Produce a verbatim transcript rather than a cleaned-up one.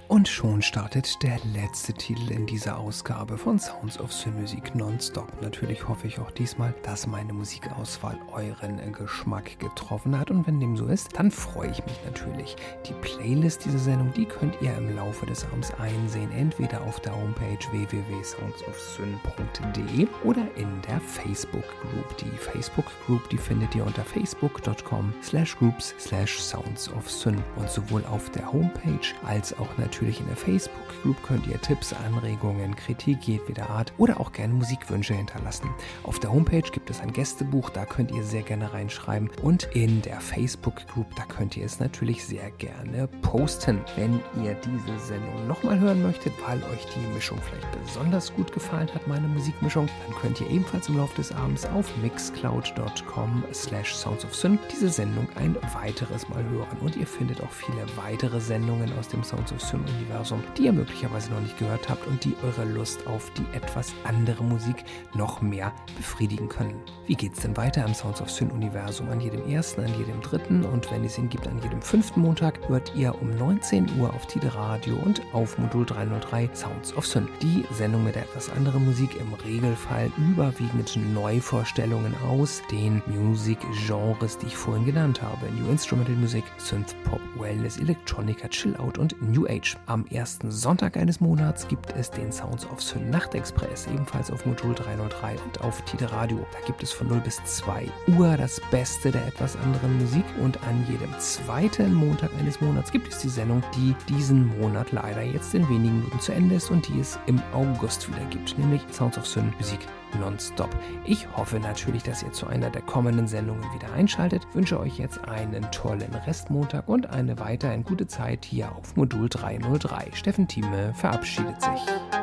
Und schon startet der letzte Titel in dieser Ausgabe von Sounds of Synmusik Nonstop. Natürlich hoffe ich auch diesmal, dass meine Musikauswahl euren Geschmack getroffen hat. Und wenn dem so ist, dann freue ich mich natürlich. Die Playlist dieser Sendung, die könnt ihr im Laufe des Abends einsehen. Entweder auf der Homepage w w w punkt sounds of syn punkt d e oder in der Facebook-Group. Die Facebook-Group, die findet ihr unter facebook punkt com slash groups slash sounds of syn. Und sowohl auf der Homepage als auch natürlich in der Facebook-Group könnt ihr Tipps, Anregungen, Kritik jedweder Art oder auch gerne Musikwünsche hinterlassen. Auf der Homepage gibt es ein Gästebuch, da könnt ihr sehr gerne reinschreiben. Und in der Facebook-Group, da könnt ihr es natürlich sehr gerne posten. Wenn ihr diese Sendung nochmal hören möchtet, weil euch die Mischung vielleicht besonders gut gefallen hat, meine Musikmischung, dann könnt ihr ebenfalls im Laufe des Abends auf mixcloud punkt com slash sounds of syn diese Sendung ein weiteres Mal hören. Und ihr findet auch viele weitere Sendungen aus dem Sounds of Syn Universum, die ihr möglicherweise noch nicht gehört habt und die eure Lust auf die etwas andere Musik noch mehr befriedigen können. Wie geht's denn weiter im Sounds of Syn Universum? An jedem ersten, an jedem dritten und wenn es ihn gibt, an jedem fünften Montag hört ihr um neunzehn Uhr auf Tide Radio und auf Modul dreihundertdrei Sounds of Syn. Die Sendung mit etwas anderer Musik, im Regelfall überwiegend Neuvorstellungen aus den Musikgenres, die ich vorhin genannt habe. New Instrumental Music, Synth Pop, Wellness, Electronica, Chill Out und New Age. Am ersten Sonntag eines Monats gibt es den Sounds of Syn Nachtexpress, ebenfalls auf Modul dreihundertdrei und auf Tide Radio. Da gibt es von null bis zwei Uhr das Beste der etwas anderen Musik und an jedem zweiten Montag eines Monats gibt es die Sendung, die diesen Monat leider jetzt in wenigen Minuten zu Ende ist und die es im August wieder gibt, nämlich Sounds of Syn Musik Nonstop. Ich hoffe natürlich, dass ihr zu einer der kommenden Sendungen wieder einschaltet. Wünsche euch jetzt einen tollen Restmontag und eine weiterhin gute Zeit hier auf Modul dreihundertdrei. Steffen Thieme verabschiedet sich.